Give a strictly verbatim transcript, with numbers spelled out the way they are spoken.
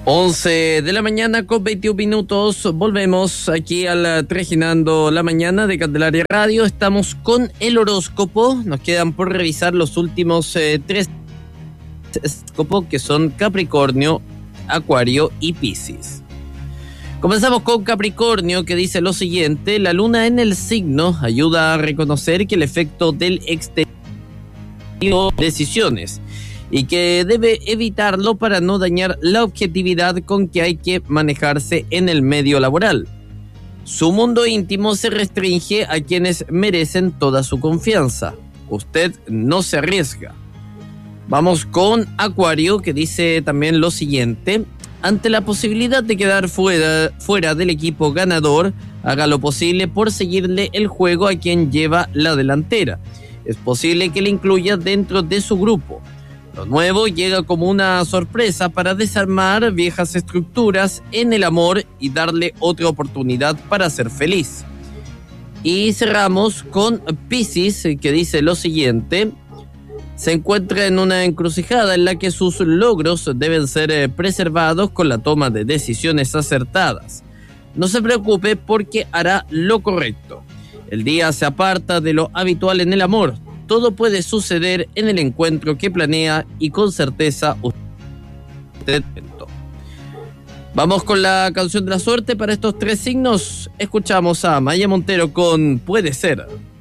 once de la mañana con veintiún minutos. Volvemos aquí al Trajinando la Mañana de Candelaria Radio. Estamos con el horóscopo. Nos quedan por revisar los últimos eh, tres horóscopos, que son Capricornio, Acuario y Piscis. Comenzamos con Capricornio, que dice lo siguiente: la luna en el signo ayuda a reconocer que el efecto del exterior decisiones y que debe evitarlo para no dañar la objetividad con que hay que manejarse en el medio laboral. Su mundo íntimo se restringe a quienes merecen toda su confianza. Usted no se arriesga. Vamos con Acuario, que dice también lo siguiente: ante la posibilidad de quedar fuera, fuera del equipo ganador, haga lo posible por seguirle el juego a quien lleva la delantera. Es posible que le incluya dentro de su grupo. Lo nuevo llega como una sorpresa para desarmar viejas estructuras en el amor y darle otra oportunidad para ser feliz. Y cerramos con Piscis, que dice lo siguiente: se encuentra en una encrucijada en la que sus logros deben ser preservados con la toma de decisiones acertadas. No se preocupe porque hará lo correcto. El día se aparta de lo habitual en el amor. Todo puede suceder en el encuentro que planea y con certeza usted. Vamos con la canción de la suerte para estos tres signos. Escuchamos a Maya Montero con Puede Ser.